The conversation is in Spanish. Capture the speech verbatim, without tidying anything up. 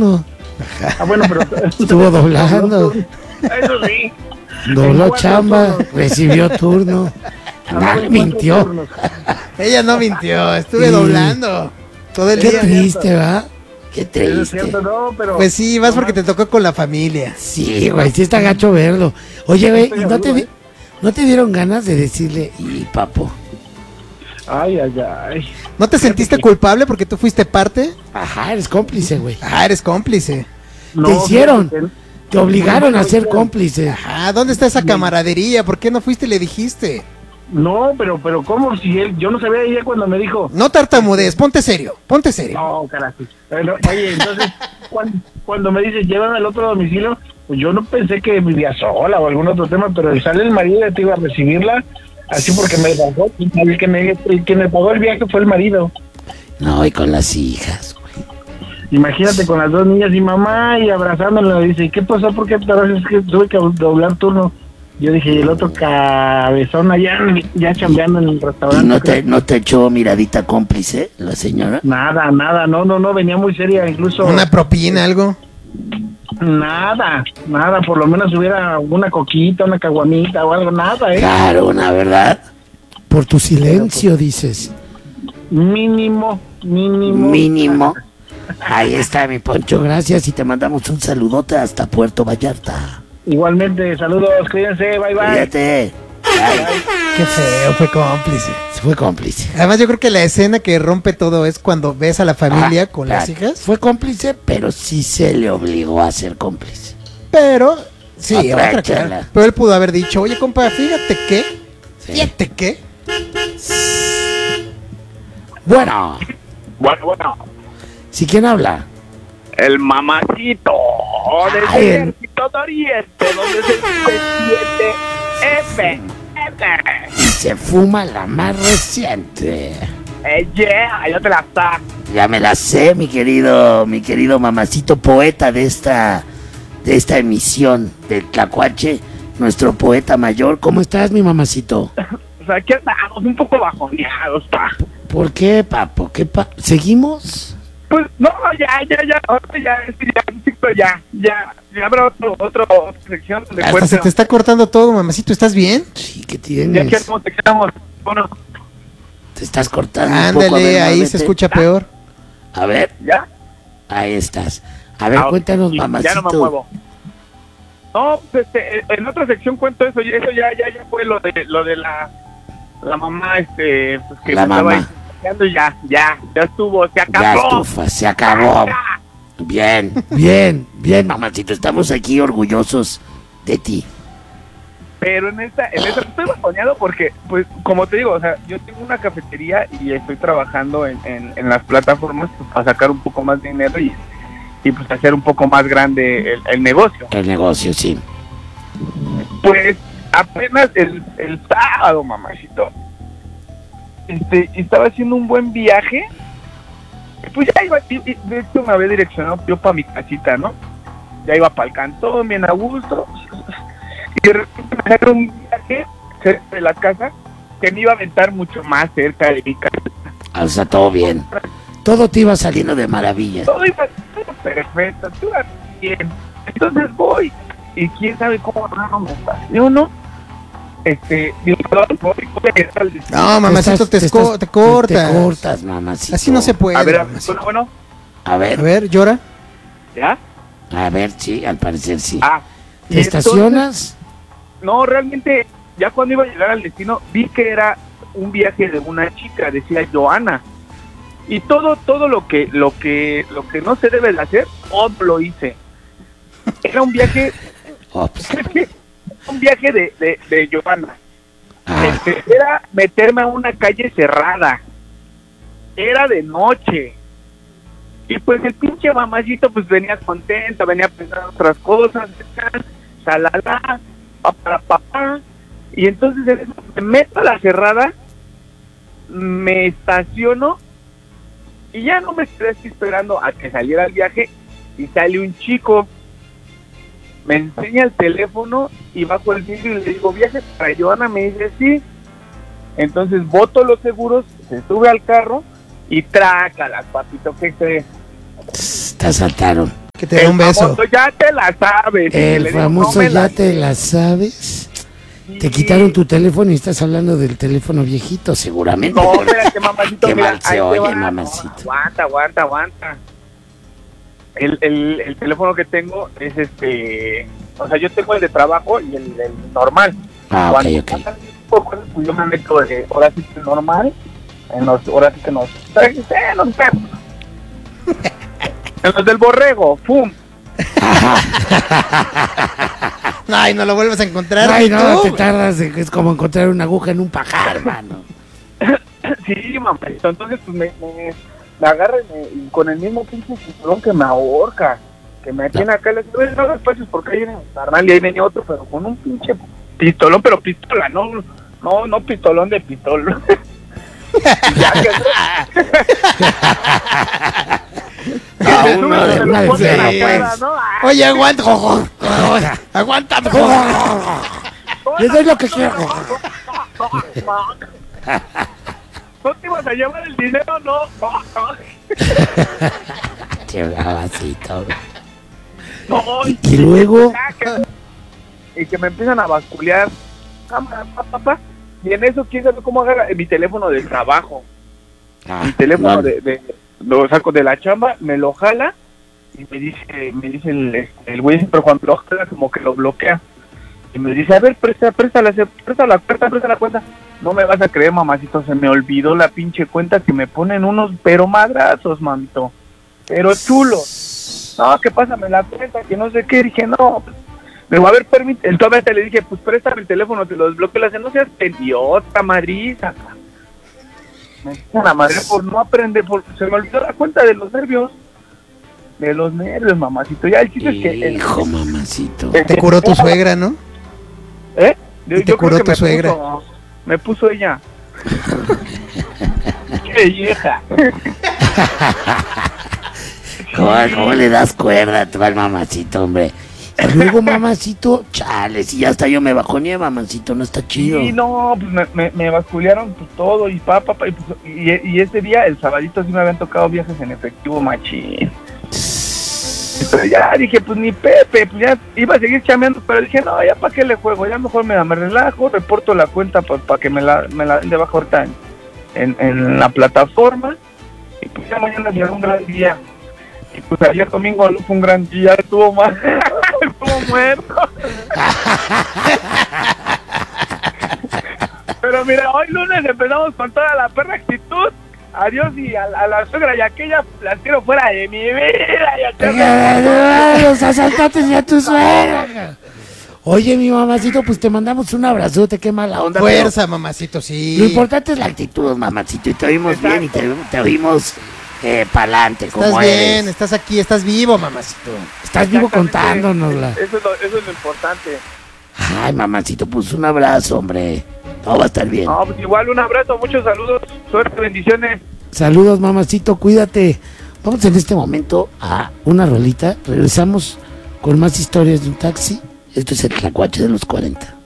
turno. Ah, bueno, pero... Estuvo doblando. Eso sí. Dobló chamba, recibió turno. No, mintió. Ella no mintió, estuve Sí. doblando todo el Qué día. triste, ¿va? Qué Eso es triste. cierto, no, pero... Pues sí, vas porque te tocó con la familia. Sí, güey, sí está gacho verlo. Oye, güey, ¿y no te, di- ¿no te dieron ganas de decirle, y papo? Ay, ay, ay. ¿No te sentiste culpable porque tú fuiste parte? Ajá, eres cómplice, güey. Ah, eres cómplice. No, Te hicieron. fíjate que- Te obligaron a ser cómplice. Ajá, ¿dónde está esa camaradería? ¿Por qué no fuiste y le dijiste? No, pero, pero ¿cómo? Si él, yo no sabía ella cuando me dijo... No tartamudees, ponte serio, ponte serio. No, carajo. Pero, oye, entonces, cuando, cuando me dice, llévame al otro domicilio, pues yo no pensé que vivía sola o algún otro tema, pero sale el marido y te iba a recibirla, así porque me pagó, el que me, el que me pagó el viaje fue el marido. No, y con las hijas, güey. Imagínate con las dos niñas y mamá y abrazándola, dice, ¿y qué pasó? ¿Por qué te es que tuve que doblar turno? Yo dije, y el otro cabezón allá, ya chambeando en el ¿Y restaurante. no te, no te echó miradita cómplice la señora? Nada, nada, no, no, no, venía muy seria, incluso... Una propina, algo. Nada, nada, por lo menos hubiera una coquita, una caguamita o algo, nada, ¿eh? Claro, una verdad. Por tu silencio, dices. Mínimo, mínimo. Mínimo. Ahí está, mi Poncho, gracias y te mandamos un saludote hasta Puerto Vallarta. Igualmente, saludos, cuídense, bye bye. Cuídate. Bye. Qué feo, fue cómplice. Fue cómplice. Además, yo creo que la escena que rompe todo es cuando ves a la familia Ah, con claro. las hijas. Fue cómplice, pero sí se le obligó a ser cómplice. Pero, sí, Otra otra, charla. claro. Pero él pudo haber dicho, oye, compa, fíjate que, Sí. fíjate que. Bueno, Bueno, bueno, ¿sí quién habla? el mamacito del Ay, el- ejército de Oriente, donde se siete F F. Y se fuma la más reciente. Eh, yeah, ya te la está. Ya me la sé, mi querido, mi querido mamacito poeta de esta, de esta emisión del Tlacuache, nuestro poeta mayor. ¿Cómo estás, mi mamacito? O sea, aquí andamos un poco bajoneados, pa. ¿Por qué, papo? ¿Qué pa ¿Seguimos? Pues no, ya, ya, ya, ahora ya, este, ya, chico, ya, ya, ya habrá otro, otro, otra sección donde Hasta cuente. se te está cortando todo, mamacito, ¿estás bien? Sí, ¿qué Ya tienes? quedamos, te quedamos, bueno, Te estás cortando un poco. A Ándale, ver, ahí muévete. se escucha peor. A ver, ya. ahí estás. A ver, Ah, cuéntanos, y mamacito. Ya no me muevo. No, pues, este, en otra sección cuento eso, y eso ya, ya, ya fue lo de, lo de la, la mamá, este, pues que La me estaba mamá. diciendo, ya, ya, ya estuvo, se Ya acabó. estufa, se acabó. Ya. Bien, bien, bien, mamacito. Estamos aquí orgullosos de ti. Pero en esta, en esta estoy bajoneado porque, pues, como te digo, o sea, yo tengo una cafetería y estoy trabajando en, en, en las plataformas pues, para sacar un poco más de dinero y, y pues hacer un poco más grande el, el negocio. El negocio, sí. Pues apenas el, el sábado, mamacito, este, estaba haciendo un buen viaje, y pues ya iba, y- y de hecho me había direccionado yo para mi casita, ¿no? Ya iba para el cantón, bien a gusto, y de repente me sacaron un viaje cerca de la casa que me iba a aventar mucho más cerca de mi casa. O sea, todo bien. Todo te iba saliendo de maravilla. Todo iba todo perfecto, todo iba bien. Entonces voy, y quién sabe cómo raro me estaciono. Este, digo, perdón, voy, voy a llegar al destino. No, mamacito, te, estás- esco- te cortas. Te cortas, mamacito. Así no se puede. A ver, a- mamacito. bueno, bueno, A A ver, ver, llora. ¿ya? a ver, sí, al parecer sí. Ah, y ¿Te entonces, estacionas? no, realmente, ya cuando iba a llegar al destino, vi que era un viaje de una chica, decía Joana. Y todo, todo lo que, lo que, lo que no se debe de hacer, todo lo hice. Era un viaje, Oh, pues, un viaje de, de, de Joana. ah, Este, era meterme a una calle cerrada. Era de noche. Y pues el pinche mamacito pues venía contenta, venía pensando otras cosas, salala, para papá. Y entonces en eso me meto a la cerrada, me estaciono y ya no me quedé así esperando a que saliera el viaje y sale un chico. Me enseña el teléfono y bajo el vidrio y le digo, ¿viaje para Joana? Me dice, sí. Entonces boto los seguros, se sube al carro y trácalas, papito, ¿qué crees? te asaltaron. Que te dé un beso. famoso ya te la sabes. El Le digo, famoso "No me ya la te sé". la sabes. Te Sí. quitaron tu teléfono y estás hablando del teléfono viejito, seguramente. No, por- espérate, mamacito. Qué mira, mal se ahí te oye, va. mamacito. No, aguanta, aguanta, aguanta. El, el, el teléfono que tengo es este. O sea, yo tengo el de trabajo y el, el normal. Ah, ok, Cuando ok. pasan ese tipo de cosas, pues yo me meto de ahora sí que normal. En los, ahora sí que nos. Eh, no sé. En los del borrego, ¡pum! Ay, no lo vuelvas a encontrar. Ay, ni no, tú. te tardas, es como encontrar una aguja en un pajar, hermano. Sí, mamacito. Entonces, pues me, me, me agarra y, me- y con el mismo pinche cinturón que me ahorca. Que me tiene acá. Le digo, "Oye, no hagas espacios porque hay un carnal y ahí venía otro, pero con un pinche pistolón, pero pistola, no, no, no pistolón de pistolón". Ya que Ah, se uno sube, de se una lo pone en la de cara, pues. ¿no? Ah, Oye, aguanta. Aguanta. Le doy lo que quiero. ¿No te ibas a llevar el dinero? No. Qué babacito. No, Y, y luego, y que me empiezan a basculear. Cámara, pa, pa, pa. Y en eso, quién sabe cómo agarra mi teléfono del trabajo. ah, Mi teléfono no, de, de- lo saco de la chamba, me lo jala y me dice, me dice el, el güey, pero cuando lo jala como que lo bloquea. Y me dice, a ver, presta, préstala, se- presta la cuenta, presta la cuenta. No me vas a creer, mamacito, se me olvidó la pinche cuenta que me ponen unos pero madrazos, mamito. Pero chulos. No, ¿qué pasa? Me la cuenta, que no sé qué. Dije, no, pues, me va a ver, permite. Entonces te le dije, pues préstame el teléfono, te lo desbloqueo. Le hace, no seas idiota, madriza. Me dice la madre por no aprender, por, se me olvidó la cuenta de los nervios. De los nervios, mamacito. Ya el chiste es que... el- hijo, mamacito. Te curó tu suegra, ¿no? ¿Eh? Yo, Y te yo creo curó que tu me suegra. Puso, me puso ella. ¡Qué vieja! ¿Cómo, cómo le das cuerda tú al mamacito, hombre? Y luego, mamacito, chale, si ya hasta yo me bajoné, mamacito, no está chido. Y no, pues me, me, me basculearon pues, todo y pa, pa, pa, y, pues, y, y ese día, el sabadito, sí me habían tocado viajes en efectivo machín. Pero ya dije, pues ni Pepe, pues ya iba a seguir chameando, pero dije, no, ya para qué le juego, ya mejor me, me relajo, reporto la cuenta para pa que me la, me la den de baja ahorita en, en, en la plataforma, y pues ya mañana será un gran día. Y pues ayer domingo fue un gran día, estuvo mal, estuvo muerto. Pero mira, hoy lunes empezamos con toda la perra actitud. Adiós y a, a la suegra y aquella las quiero fuera de mi vida. Ya te- Los asaltantes y a tu suegra. Oye, mi mamacito, pues te mandamos un abrazote, qué mala onda. pero Fuerza, mamacito, sí. Lo importante es la actitud, mamacito, y te oímos Exacto. bien y te, te oímos eh, pa'lante, como Estás bien, eres. estás aquí, estás vivo, mamacito. Estás vivo Exactamente. contándonosla. Eso es, lo, eso es lo importante. Ay, mamacito, pues un abrazo, hombre. Todo va a estar bien. No, pues igual un abrazo, muchos saludos, suerte, bendiciones. Saludos, mamacito, cuídate. Vamos en este momento a una rolita. Regresamos con más historias de un taxi. Esto es el Tlacuache de los cuarenta.